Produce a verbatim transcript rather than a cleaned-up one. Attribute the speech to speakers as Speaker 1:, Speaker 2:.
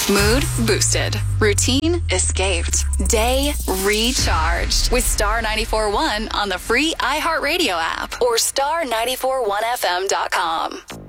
Speaker 1: Mood boosted. Routine escaped. Day recharged. With Star ninety-four point one on the free iHeartRadio app or star nine four one f m dot com.